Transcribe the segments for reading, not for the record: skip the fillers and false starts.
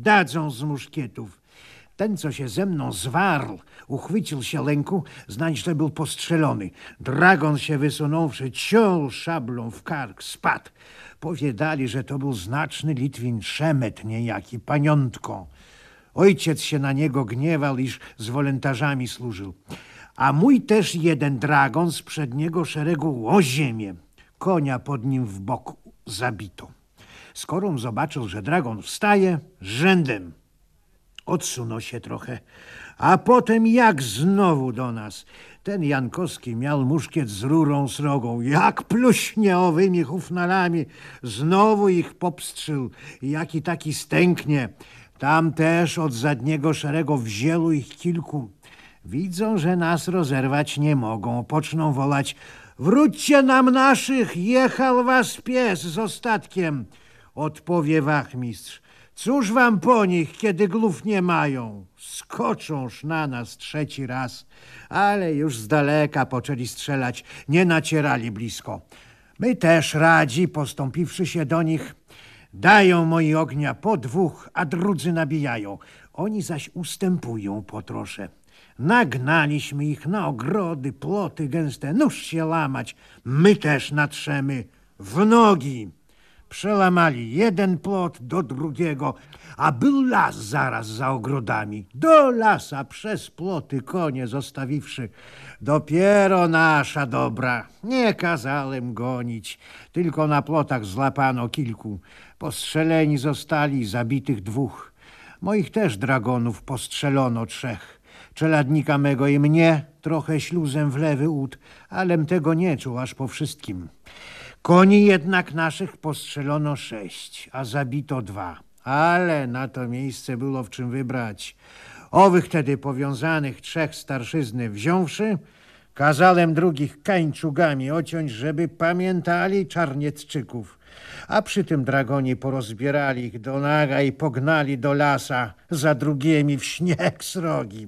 dadzą z muszkietów. Ten, co się ze mną zwarł, uchwycił się lęku, znań, że był postrzelony. Dragon się wysunąwszy, ciął szablą w kark, spadł. Powiadali, że to był znaczny Litwin Szemet niejaki, paniątko. Ojciec się na niego gniewał, iż z wolontarzami służył. A mój też jeden dragon z przedniego szeregu o ziemię. Konia pod nim w bok zabito. Skorom zobaczył, że dragon wstaje, rzędem odsunął się trochę, a potem jak znowu do nas. Ten Jankowski miał muszkiet z rurą srogą, jak pluśnie owymi hufnalami, znowu ich popstrzył, jaki taki stęknie. Tam też od zadniego szeregu wzięło ich kilku. Widzą, że nas rozerwać nie mogą, poczną wolać: wróćcie nam naszych, jechał was pies z ostatkiem. Odpowie wachmistrz: cóż wam po nich, kiedy głów nie mają? Skocząż na nas trzeci raz, ale już z daleka poczęli strzelać, nie nacierali blisko. My też radzi, postąpiwszy się do nich, dają moi ognia po dwóch, a drudzy nabijają. Oni zaś ustępują po trosze. Nagnaliśmy ich na ogrody, ploty gęste, nóż się lamać. My też natrzemy w nogi. Przelamali jeden plot do drugiego, a był las zaraz za ogrodami. Do lasa przez ploty konie zostawiwszy. Dopiero nasza dobra. Nie kazałem gonić, tylko na plotach złapano kilku. Postrzeleni zostali, zabitych dwóch. Moich też dragonów postrzelono trzech. Czeladnika mego i mnie trochę śluzem w lewy ud, alem tego nie czuł aż po wszystkim. Koni jednak naszych postrzelono 6, a zabito 2. Ale na to miejsce było w czym wybrać. Owych tedy powiązanych 3 starszyzny wziąwszy, kazałem drugich kańczugami ociąć, żeby pamiętali Czarniecczyków. A przy tym dragonie porozbierali ich do naga i pognali do lasa za drugimi w śnieg srogi.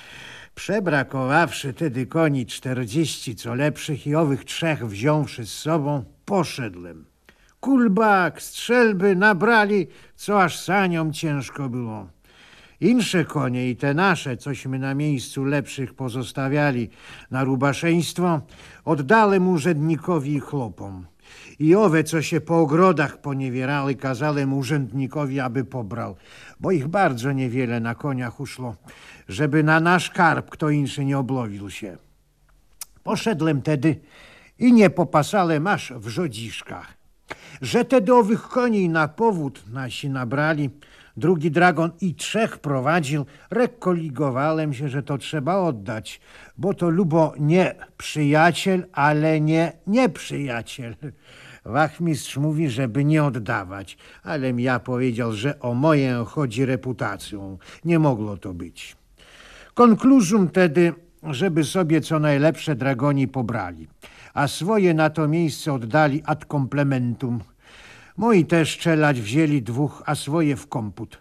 Przebrakowawszy tedy koni 40 co lepszych i owych 3 wziąwszy z sobą, poszedłem. Kulbak, strzelby nabrali, co aż saniom ciężko było. Insze konie i te nasze, cośmy na miejscu lepszych pozostawiali na rubaszeństwo, oddałem urzędnikowi i chłopom. I owe, co się po ogrodach poniewierały, kazałem urzędnikowi, aby pobrał, bo ich bardzo niewiele na koniach uszło, żeby na nasz karb kto inszy nie oblowił się. Poszedłem tedy i nie popasałem aż w Rzodziszkach. Że tedy owych koni na powód nasi nabrali, drugi dragon i 3 prowadził, rekoligowałem się, że to trzeba oddać, bo to lubo nie przyjaciel, ale nie nieprzyjaciel. Wachmistrz mówi, żeby nie oddawać, alem ja powiedział, że o moję chodzi reputacją. Nie mogło to być. Konkluzum tedy, żeby sobie co najlepsze dragoni pobrali, a swoje na to miejsce oddali ad complementum. Moi też czelać wzięli 2, a swoje w komput.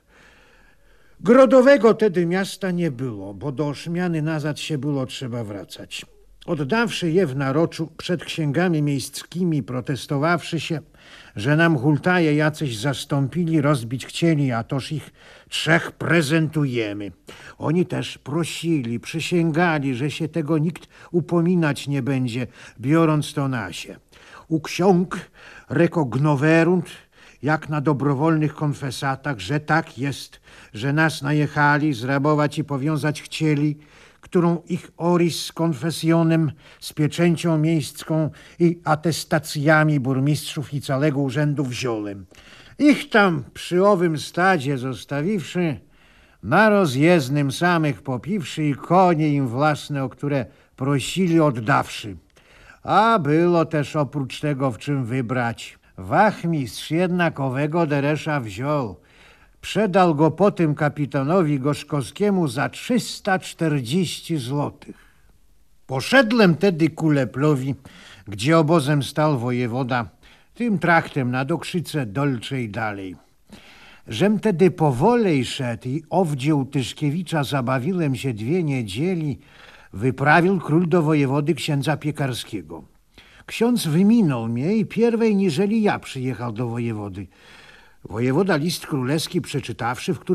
Grodowego tedy miasta nie było, bo do Oszmiany nazad się było trzeba wracać. Oddawszy je w naroczu przed księgami miejskimi, protestowawszy się, że nam hultaje jacyś zastąpili, rozbić chcieli, a toż ich 3 prezentujemy. Oni też prosili, przysięgali, że się tego nikt upominać nie będzie, biorąc to na się. U ksiąg rekognowerunt, jak na dobrowolnych konfesatach, że tak jest, że nas najechali, zrabować i powiązać chcieli, którą ich oris z konfesjonem, z pieczęcią miejscką i atestacjami burmistrzów i całego urzędu wziąłem. Ich tam przy owym stadzie zostawiwszy, na rozjezdnym samych popiwszy i konie im własne, o które prosili, oddawszy. A było też oprócz tego w czym wybrać. Wachmistrz jednak owego deresza wziął. Przedał go potem kapitanowi Gorzkowskiemu za 340 złotych. Poszedłem tedy ku Leplowi, gdzie obozem stał wojewoda, tym traktem na Dokrzyce Dolcze i dalej. Żem tedy powolej szedł i owdzie Tyszkiewicza zabawiłem się 2 niedzieli, wyprawił król do wojewody księdza Piekarskiego. Ksiądz wyminął mnie i pierwej niżeli ja przyjechał do wojewody. Wojewoda list królewski przeczytawszy, w którym